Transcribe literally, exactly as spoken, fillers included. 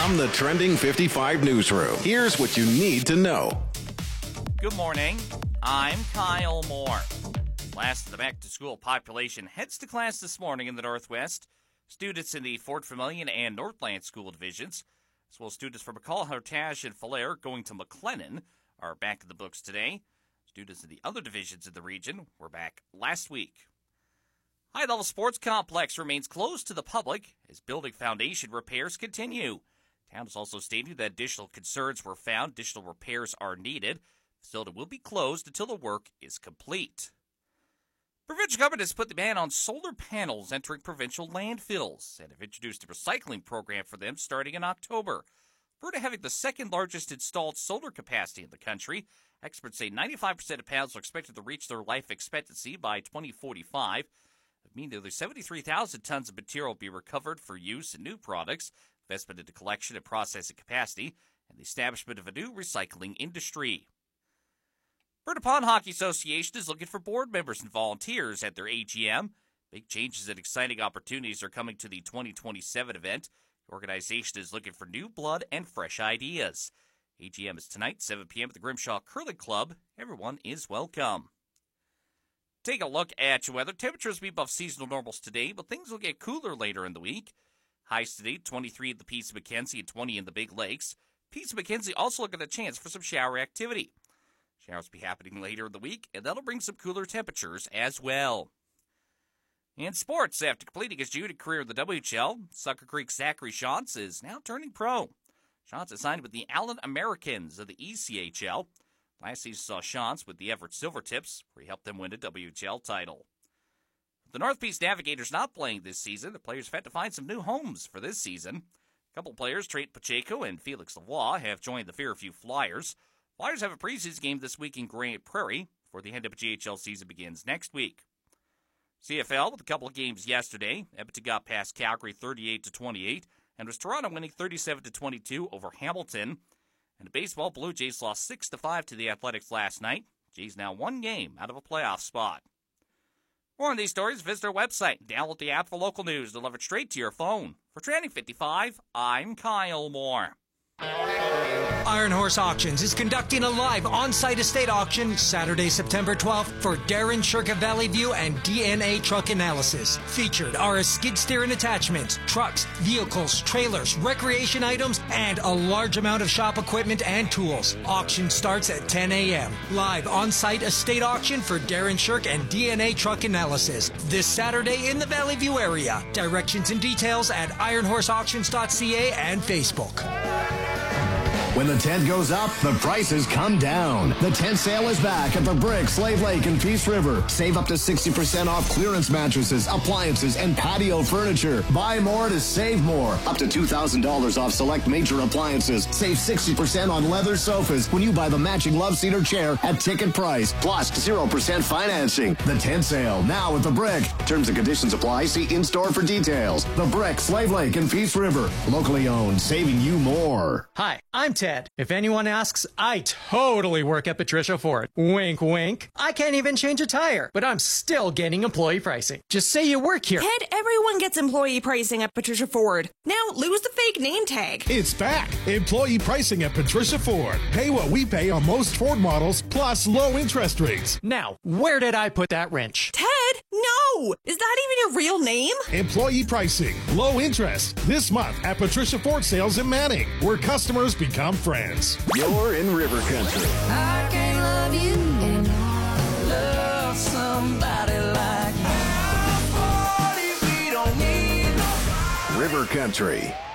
From the Trending fifty-five newsroom, here's what you need to know. Good morning. I'm Kyle Moore. Last of the back-to-school population heads to class this morning in the Northwest. Students in the Fort Vermilion and Northland school divisions, as well as students from McCall, Hartage, and Falher going to McLennan, are back in the books today. Students in the other divisions in the region were back last week. High Level Sports Complex remains closed to the public as building foundation repairs continue. Town has also stated that additional concerns were found. Additional repairs are needed. The facility will be closed until the work is complete. Provincial government has put the ban on solar panels entering provincial landfills and have introduced a recycling program for them starting in October. Alberta having the second largest installed solar capacity in the country, experts say ninety-five percent of panels are expected to reach their life expectancy by twenty forty-five. That means nearly seventy-three thousand tons of material will be recovered for use in new products, investment into collection and processing capacity, and the establishment of a new recycling industry. Alberta Pond Hockey Association is looking for board members and volunteers at their A G M. Big changes and exciting opportunities are coming to the twenty twenty-seven event. The organization is looking for new blood and fresh ideas. A G M is tonight, seven p.m. at the Grimshaw Curling Club. Everyone is welcome. Take a look at your weather. Temperatures will be above seasonal normals today, but things will get cooler later in the week. Highs today, twenty-three at the Peace of Mackenzie and twenty in the Big Lakes. Peace of Mackenzie also looking at a chance for some shower activity. Showers will be happening later in the week, and that'll bring some cooler temperatures as well. In sports, after completing his junior career in the W H L, Sucker Creek Zachary Shantz is now turning pro. Shantz is signed with the Allen Americans of the E C H L. Last season saw Shantz with the Everett Silvertips, where he helped them win a W H L title. The North Peace Navigators not playing this season. The players have had to find some new homes for this season. A couple players, Trent Pacheco and Felix Lavoie, have joined the Fairview Flyers. Flyers have a preseason game this week in Grand Prairie before the N W H L season begins next week. C F L with a couple of games yesterday. Edmonton got past Calgary thirty-eight to twenty-eight, and was Toronto winning thirty-seven to twenty-two over Hamilton. And the baseball, Blue Jays lost six to five to the Athletics last night. Jays now one game out of a playoff spot. More on these stories, visit our website. Download the app for local news delivered straight to your phone. For Trending fifty-five, I'm Kyle Moore. Iron Horse Auctions is conducting a live on-site estate auction Saturday, September twelfth for Darren Shirka Valley View and D N A Truck Analysis. Featured are a skid steer and attachments, trucks, vehicles, trailers, recreation items, and a large amount of shop equipment and tools. Auction starts at ten a.m. Live on-site estate auction for Darren Shirk and D N A Truck Analysis this Saturday in the Valley View area. Directions and details at iron horse auctions dot c a and Facebook. When the tent goes up, the prices come down. The tent sale is back at the Brick, Slave Lake, and Peace River. Save up to sixty percent off clearance mattresses, appliances, and patio furniture. Buy more to save more. Up to two thousand dollars off select major appliances. Save sixty percent on leather sofas when you buy the matching love seater chair at ticket price. Plus zero percent financing. The tent sale now at the Brick. Terms and conditions apply. See in-store for details. The Brick, Slave Lake, and Peace River. Locally owned, saving you more. Hi, I'm Ted. If anyone asks, I totally work at Patricia Ford. Wink, wink. I can't even change a tire, but I'm still getting employee pricing. Just say you work here. Ted, everyone gets employee pricing at Patricia Ford. Now lose the fake name tag. It's back. Employee pricing at Patricia Ford. Pay what we pay on most Ford models, plus low interest rates. Now, where did I put that wrench? Ted, no! Is that even your real name? Employee pricing, low interest, this month at Patricia Ford Sales in Manning, where customers become friends. You're in River Country. I can't love you and love somebody like you. River Country.